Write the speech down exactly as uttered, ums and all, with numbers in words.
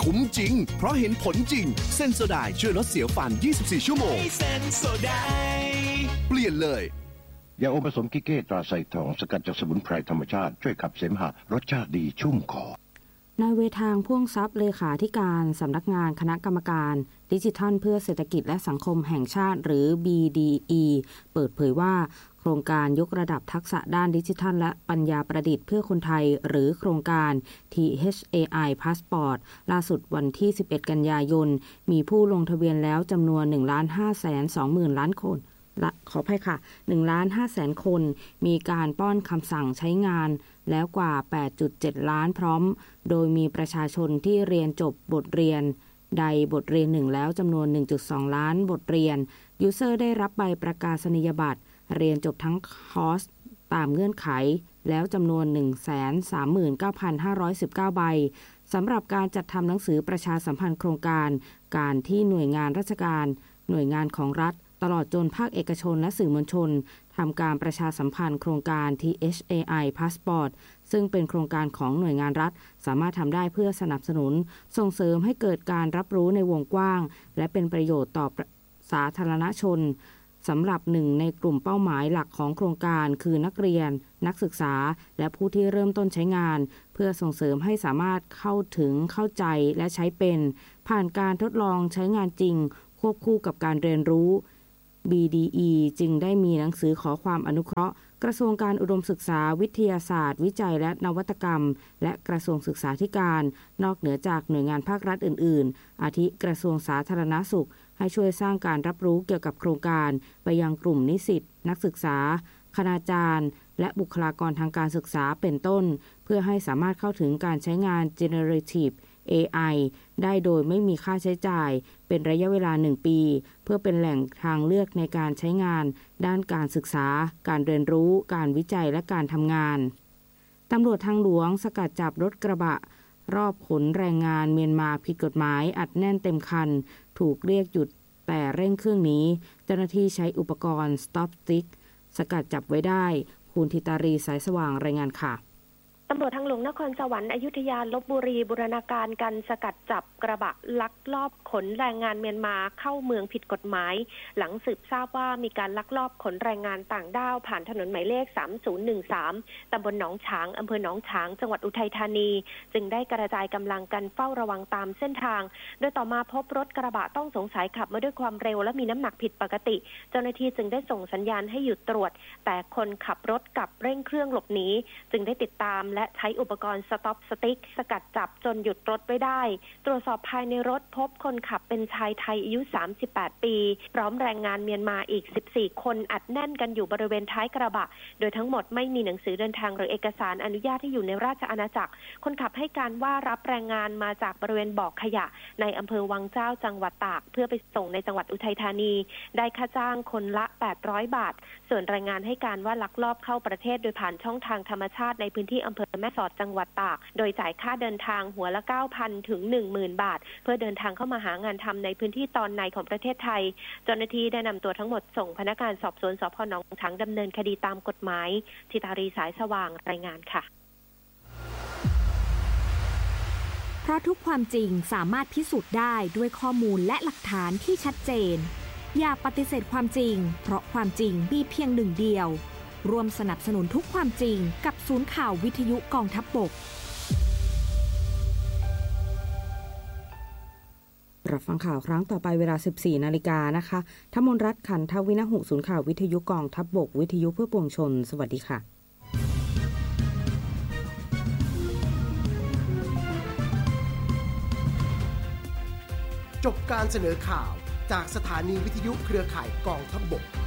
คุ้มจริงเพราะเห็นผลจริงเซนโซไดช่วยลดเสียวฟันยี่สิบสี่ชั่วโมงเซนโซไดเปลี่ยนเลยยาอมผสมกิเก้ตราไซทองสกัดจากสมุนไพรธรรมชาติช่วยขับเสมหะรสชาติดีชุ่มคอนายเวทางพ่วงทรัพย์เลขาธิการสำนักงานคณะกรรมการดิจิทัลเพื่อเศรษฐกิจและสังคมแห่งชาติหรือ บี ดี อี เปิดเผยว่าโครงการยกระดับทักษะด้านดิจิทัลและปัญญาประดิษฐ์เพื่อคนไทยหรือโครงการ ที เอช เอ ไอ Passport ล่าสุดวันที่สิบเอ็ดกันยายนมีผู้ลงทะเบียนแล้วจำนวน หนึ่งล้านห้าแสนสองหมื่น ล้านคนละขออภัยค่ะ หนึ่งล้านห้าแสน คนมีการป้อนคำสั่งใช้งานแล้วกว่า แปดจุดเจ็ด ล้านพร้อมโดยมีประชาชนที่เรียนจบบทเรียนใดบทเรียนหนึ่งแล้วจำนวน หนึ่งจุดสอง ล้านบทเรียนยูเซอร์ได้รับใบประกาศนียบัตรเรียนจบทั้งคอร์สตามเงื่อนไขแล้วจำนวน หนึ่งแสนสามหมื่นเก้าพันห้าร้อยสิบเก้า ใบสำหรับการจัดทำหนังสือประชาสัมพันธ์โครงการการที่หน่วยงานราชการหน่วยงานของรัฐตลอดจนภาคเอกชนและสื่อมวลชนทำการประชาสัมพันธ์โครงการ ที เอช เอ ไอ Passport ซึ่งเป็นโครงการของหน่วยงานรัฐสามารถทำได้เพื่อสนับสนุนส่งเสริมให้เกิดการรับรู้ในวงกว้างและเป็นประโยชน์ต่อสาธารณชนสำหรับหนึ่งในกลุ่มเป้าหมายหลักของโครงการคือนักเรียนนักศึกษาและผู้ที่เริ่มต้นใช้งานเพื่อส่งเสริมให้สามารถเข้าถึงเข้าใจและใช้เป็นผ่านการทดลองใช้งานจริงควบคู่กับการเรียนรู้บี ดี อี จึงได้มีหนังสือขอความอนุเคราะห์กระทรวงการอุดมศึกษาวิทยาศาสตร์วิจัยและนวัตกรรมและกระทรวงศึกษาธิการนอกเหนือจากหน่วยงานภาครัฐอื่นๆอาทิกระทรวงสาธารณสุขให้ช่วยสร้างการรับรู้เกี่ยวกับโครงการไปยังกลุ่มนิสิตนักศึกษาคณาจารย์และบุคลากรทางการศึกษาเป็นต้นเพื่อให้สามารถเข้าถึงการใช้งาน Generative เอ ไอ ได้โดยไม่มีค่าใช้จ่ายเป็นระยะเวลาหนึ่งปีเพื่อเป็นแหล่งทางเลือกในการใช้งานด้านการศึกษาการเรียนรู้การวิจัยและการทำงานตำรวจทางหลวงสกัดจับรถกระบะรอบขนแรงงานเมียนมาผิดกฎหมายอัดแน่นเต็มคันถูกเรียกหยุดแต่เร่งเครื่องหนีเจ้าหน้าที่ใช้อุปกรณ์ Stop Stick สกัดจับไว้ได้คุณธิตารีสายสว่างรายงานค่ะตำรวจทางหลวงนครสวรรค์อยุธยาลพบุรีบูรณาการกันสกัดจับกระบะลักลอบขนแรงงานเมียนมาเข้าเมืองผิดกฎหมายหลังสืบทราบว่ามีการลักลอบขนแรงงานต่างด้าวผ่านถนนหมายเลขสามศูนย์หนึ่งสามตำบลหนองฉางอำเภอหนองฉางจังหวัดอุทัยธานีจึงได้กระจายกำลังกันเฝ้าระวังตามเส้นทางโดยต่อมาพบรถกระบะต้องสงสัยขับมาด้วยความเร็วและมีน้ำหนักผิดปกติเจ้าหน้าที่จึงได้ส่งสัญญาณให้หยุดตรวจแต่คนขับรถกลับเร่งเครื่องหลบหนีจึงได้ติดตามและใช้อุปกรณ์สต็อปสติ๊กสกัดจับจนหยุดรถไว้ได้ตรวจสอบภายในรถพบคนขับเป็นชายไทยอายุสามสิบแปดปีพร้อมแรงงานเมียนมาอีกสิบสี่คนอัดแน่นกันอยู่บริเวณท้ายกระบะโดยทั้งหมดไม่มีหนังสือเดินทางหรือเอกสารอนุญาตที่อยู่ในราชอาณาจักรคนขับให้การว่ารับแรงงานมาจากบริเวณบ่อขยะในอำเภอวังเจ้าจังหวัดตากเพื่อไปส่งในจังหวัดอุทัยธานีได้ค่าจ้างคนละแปดร้อยบาทส่วนแรงงานให้การว่าลักลอบเข้าประเทศโดยผ่านช่องทางธรรมชาติในพื้นที่อำเภอแม่สอดจังหวัดตากโดยจ่ายค่าเดินทางหัวละ เก้าพัน ถึง หนึ่งหมื่น บาทเพื่อเดินทางเข้ามาหางานทำในพื้นที่ตอนในของประเทศไทยเจ้าหน้าที่ได้นำตัวทั้งหมดส่งพนักงานสอบสวนสภ.หนองฉางดำเนินคดีตามกฎหมายธิตารีสายสว่างรายงานค่ะเพราะทุกความจริงสามารถพิสูจน์ได้ด้วยข้อมูลและหลักฐานที่ชัดเจนอย่าปฏิเสธความจริงเพราะความจริงมีเพียงหนึ่งเดียวร่วมสนับสนุนทุกความจริงกับศูนย์ข่าววิทยุกองทัพบกรับฟังข่าวครั้งต่อไปเวลา สิบสี่นาฬิกานะคะธมนรัตน์ขันทวินหุศูนย์ข่าววิทยุกองทัพบกวิทยุเพื่อปวงชนสวัสดีค่ะจบการเสนอข่าวจากสถานีวิทยุเครือข่ายกองทัพบก